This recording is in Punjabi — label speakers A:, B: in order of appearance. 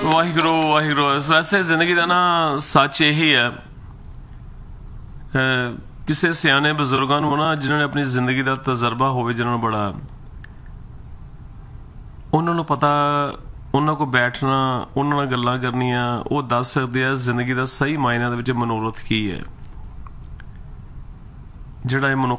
A: ਵਾਹਿਗੁਰੂ ਵਾਹਿਗੁਰੂ। ਵੈਸੇ ਜ਼ਿੰਦਗੀ ਦਾ ਨਾ ਸੱਚ ਇਹੀ ਹੈ, ਕਿਸੇ ਸਿਆਣੇ ਬਜ਼ੁਰਗਾਂ ਨੂੰ ਨਾ ਜਿਨ੍ਹਾਂ ਨੇ ਆਪਣੀ ਜ਼ਿੰਦਗੀ ਦਾ ਤਜਰਬਾ ਹੋਵੇ, ਜਿਨ੍ਹਾਂ ਨੂੰ ਬੜਾ, ਉਹਨਾਂ ਨੂੰ ਪਤਾ, ਉਹਨਾਂ ਕੋਲ ਬੈਠਣਾ, ਉਹਨਾਂ ਨਾਲ ਗੱਲਾਂ ਕਰਨੀਆਂ, ਉਹ ਦੱਸ ਸਕਦੇ ਆ ਜ਼ਿੰਦਗੀ ਦਾ ਸਹੀ ਮਾਇਨਿਆਂ ਦੇ ਵਿੱਚ ਮਨੋਰਥ ਕੀ ਹੈ। ਜਿਹੜਾ ਇਹ ਮਨੁੱਖ